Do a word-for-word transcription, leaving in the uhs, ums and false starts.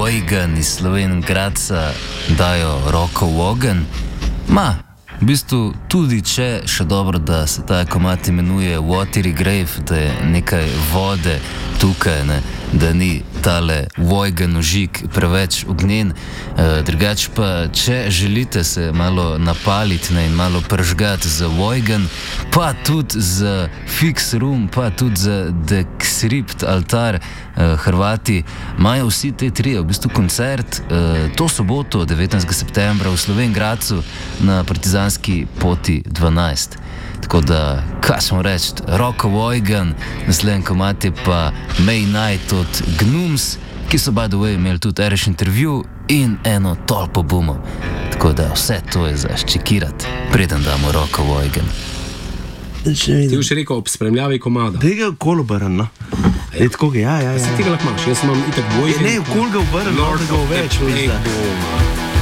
Vojgan iz Slovenjgradca dajo roko v ogenj. Ma, v bistvu tudi če še dobro, da se ta komad imenuje Watery Grave, da je nekaj vode tukaj, ne, da ni tale Vojgan ožig preveč ognjen. E, drugače pa, če želite se malo napaliti, ne, in malo pržgati za Vojgan, pa tudi za Fix Room, pa tudi za Dexript Altar, e, Hrvati, imajo vsi te trije v bistvu koncert e, to soboto, devetnajstega septembra v Slovenjgradcu na Partizanski poti dvanajst. Tako da, kaj smo reči, Roko Vojgan, naslednji komad je pa May Night od Gnums, ki so by the way imeli tudi ereš intervju in eno tolpo bumov. Tako da vse to je za ščekirati, preden damo Roko Vojgan. Ti boš rekel ob spremljavi komada. Tega okolo obrn, no. Je tako, ja, ja, ja. Se tega lahko imaš, jaz imam itak Vojgan. Ne, okolo ga obrn, no, da ga več.